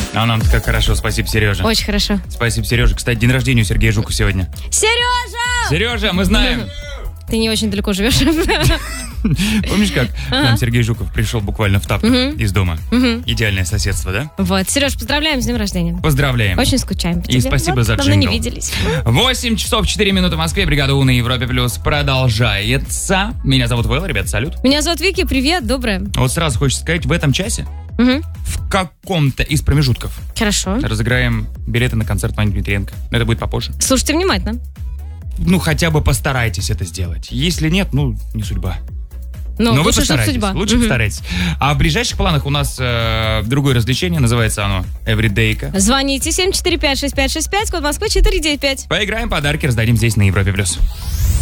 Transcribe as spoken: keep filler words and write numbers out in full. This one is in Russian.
А нам как хорошо, спасибо, Сережа. Очень хорошо. Спасибо, Сережа. Кстати, день рождения у Сергея Жукова сегодня. Сережа! Сережа, мы знаем. Ты не очень далеко живешь. Помнишь, как ага. нам Сергей Жуков пришел буквально в тапках угу. из дома? Угу. Идеальное соседство, да? Вот. Сереж, поздравляем с днем рождения. Поздравляем. Очень скучаем по тебе. И спасибо вот, за давно джингл. не виделись. восемь часов четыре минуты в Москве. Бригада У на Европе Плюс продолжается. Меня зовут Вэл, ребят, салют. Меня зовут Вики, привет, доброе. Вот сразу хочется сказать, в этом часе угу. в каком-то из промежутков Хорошо. разыграем билеты на концерт Вани Дмитриенко. Это будет попозже. Слушайте внимательно. Ну, хотя бы постарайтесь это сделать. Если нет, ну, не судьба. Но, Но лучше, вы постарайтесь. судьба. Лучше угу. постарайтесь. А в ближайших планах у нас э, другое развлечение. Называется оно Everyday-ка. Звоните семь четыре пять шесть пять шесть пять, код Москвы четыре девять пять. Поиграем, подарки раздадим здесь на Европе+. плюс.